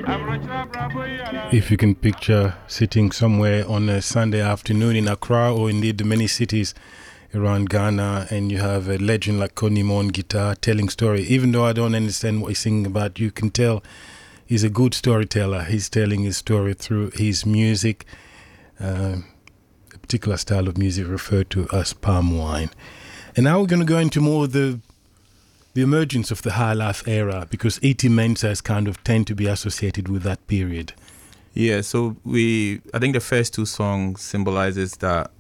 If you can picture sitting somewhere on a Sunday afternoon in Accra or indeed the many cities around Ghana, and you have a legend like Connie Mo on guitar telling story, even though I don't understand what he's singing about, you can tell he's a good storyteller. He's telling his story through his music, a particular style of music referred to as palm wine. And now we're going to go into more of the emergence of the high life era, because E.T. Mensah has kind of tend to be associated with that period. Yeah, so I think the first two songs symbolizes that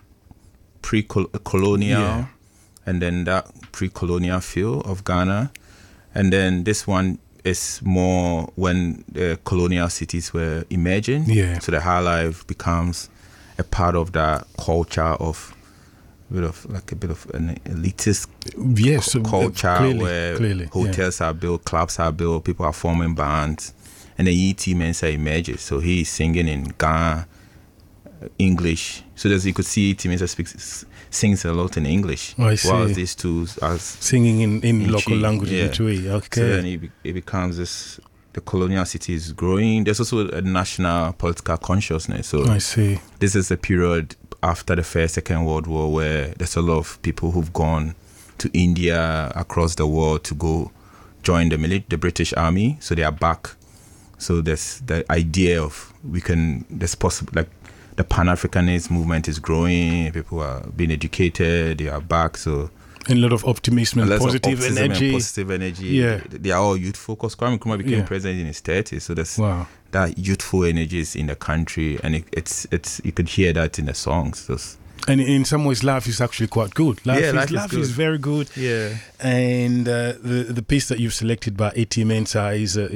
pre-colonial and then that pre-colonial feel of Ghana. And then this one is more when the colonial cities were emerging. Yeah. So the high life becomes a part of that culture of a bit of an elitist culture where hotels are built, clubs are built, people are forming bands, and then E.T. Mensah emerges. So he's singing in Ghana, English. So you could see E.T. Mensah sings a lot in English. Oh, I see. While these two are singing in local language in Twi. Okay. So then it becomes this. The colonial city is growing. There's also a national political consciousness. So I see. This is a period after the First, Second World War where there's a lot of people who've gone to India, across the world to go join the British Army. So they are back. So there's the idea of there's possible, like the Pan-Africanist movement is growing. People are being educated. They are back. So. And a lot of optimism and positive energy. Yeah. They are all youth focused. Kwame Nkrumah became president in his 30s, so there's that youthful energy is in the country, and it's you could hear that in the songs. And in some ways, life is actually quite good. Life is is very good. Yeah. And the piece that you've selected by E.T. Mensah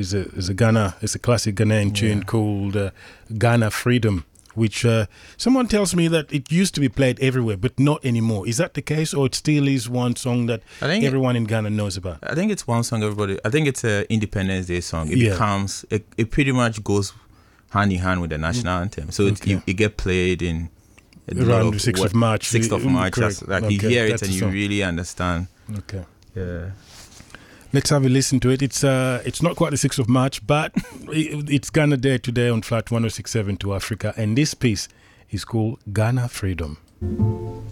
is a classic Ghanaian tune called Ghana Freedom, which someone tells me that it used to be played everywhere, but not anymore. Is that the case, or it still is one song that everyone in Ghana knows about? I think it's one song everybody. I think it's an Independence Day song. It becomes it pretty much goes hand in hand with the national anthem. So it get played in around the 6th of March. 6th of March. You hear it and you really understand. Okay. Yeah. Let's have a listen to it. It's not quite the 6th of March, but it's Ghana Day today on Flight 1067 to Africa. And this piece is called Ghana Freedom.